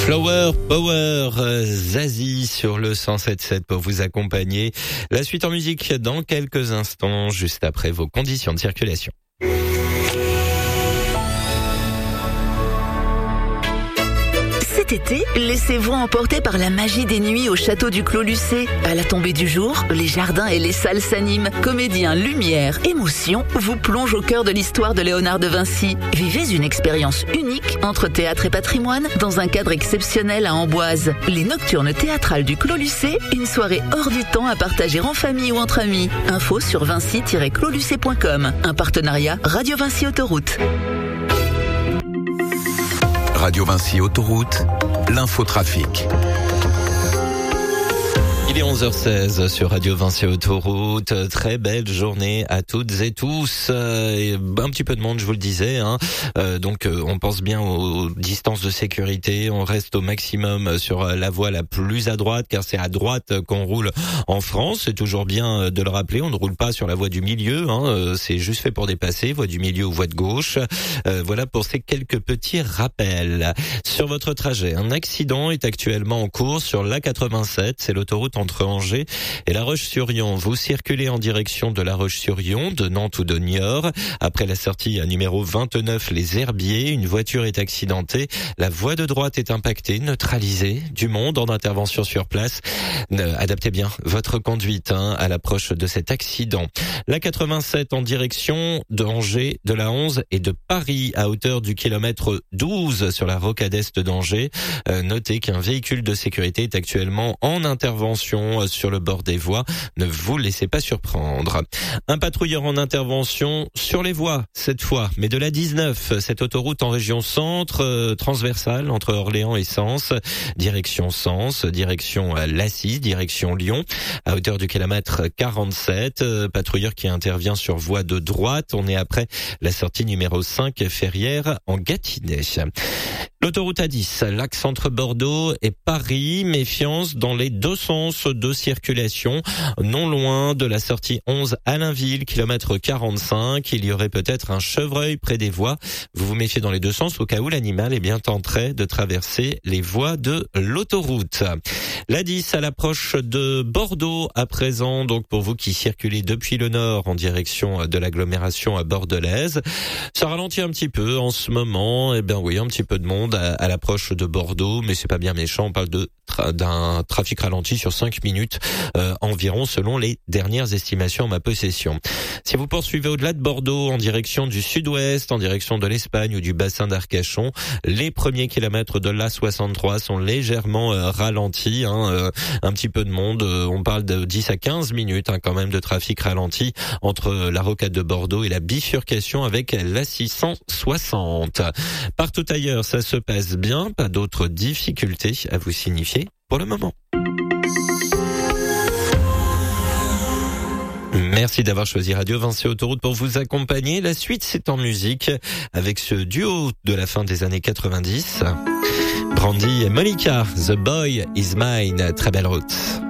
Flower Power, Zazie sur le 107.7 pour vous accompagner. La suite en musique dans quelques instants, juste après vos conditions de circulation. Cet été, laissez-vous emporter par la magie des nuits au château du Clos Lucé. À la tombée du jour, les jardins et les salles s'animent. Comédiens, lumière, émotion vous plongent au cœur de l'histoire de Léonard de Vinci. Vivez une expérience unique entre théâtre et patrimoine dans un cadre exceptionnel à Amboise. Les Nocturnes théâtrales du Clos Lucé, une soirée hors du temps à partager en famille ou entre amis. Info sur vinci-closlucé.com. Un partenariat Radio Vinci Autoroute. Radio Vinci Autoroute, l'infotrafic. Il est 11h16 sur Radio Vinci Autoroute. Très belle journée à toutes et tous. Un petit peu de monde, je vous le disais. Donc, on pense bien aux distances de sécurité. On reste au maximum sur la voie la plus à droite, car c'est à droite qu'on roule en France. C'est toujours bien de le rappeler. On ne roule pas sur la voie du milieu. C'est juste fait pour dépasser, voie du milieu ou voie de gauche. Voilà pour ces quelques petits rappels. Sur votre trajet, un accident est actuellement en cours sur l'A87. C'est l'autoroute entre Angers et La Roche-sur-Yon. Vous circulez en direction de La Roche-sur-Yon, de Nantes ou de Niort. Après la sortie à numéro 29, les Herbiers, une voiture est accidentée. La voie de droite est impactée, neutralisée. Du monde en intervention sur place. Adaptez bien votre conduite à l'approche de cet accident. La 87 en direction de Angers, de la 11 et de Paris à hauteur du kilomètre 12 sur la rocade est d'Angers. Notez qu'un véhicule de sécurité est actuellement en intervention sur le bord des voies. Ne vous laissez pas surprendre. Un patrouilleur en intervention sur les voies cette fois, mais de la 19, cette autoroute en région centre, transversale entre Orléans et Sens, direction Lassis, direction Lyon, à hauteur du kilomètre 47. Patrouilleur qui intervient sur voie de droite. On est après la sortie numéro 5 Ferrières en Gâtinais. L'autoroute A10, l'axe entre Bordeaux et Paris, méfiance dans les deux sens de circulation, non loin de la sortie 11 Allainville, kilomètre 45. Il y aurait peut-être un chevreuil près des voies. Vous vous méfiez dans les deux sens au cas où l'animal tenterait de traverser les voies de l'autoroute. L'A10 à l'approche de Bordeaux à présent, donc pour vous qui circulez depuis le nord en direction de l'agglomération bordelaise. Ça ralentit un petit peu en ce moment. Un petit peu de monde à l'approche de Bordeaux, mais c'est pas bien méchant. On parle d'un trafic ralenti sur 5 minutes environ selon les dernières estimations en ma possession. Si vous poursuivez au-delà de Bordeaux en direction du sud-ouest, en direction de l'Espagne ou du bassin d'Arcachon, les premiers kilomètres de l'A63 sont légèrement ralentis. Un petit peu de monde, on parle de 10 à 15 minutes quand même de trafic ralenti entre la rocade de Bordeaux et la bifurcation avec l'A660. Partout ailleurs, ça se passe bien, pas d'autres difficultés à vous signifier pour le moment. Merci d'avoir choisi Radio Vinci Autoroute pour vous accompagner. La suite, c'est en musique avec ce duo de la fin des années 90. Brandy et Monica, The Boy Is Mine. Très belle route.